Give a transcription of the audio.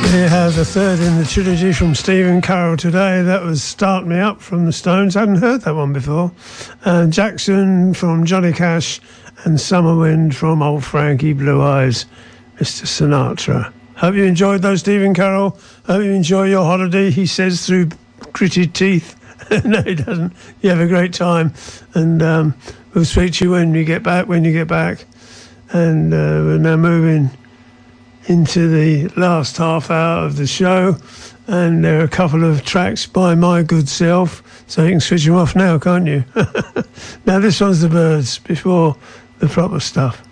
We have the third in the trilogy from Stephen Carroll today. That was Start Me Up from the Stones. I hadn't heard that one before. Jackson from Johnny Cash and Summer Wind from Old Frankie Blue Eyes, Mr. Sinatra. Hope you enjoyed those, Stephen Carroll. Hope you enjoy your holiday, he says through gritted teeth. No, he doesn't. You have a great time. And we'll speak to you when you get back. And we're now moving into the last half hour of the show, and there are a couple of tracks by my good self, so you can switch them off now, can't you? Now this one's the Byrds before the proper stuff.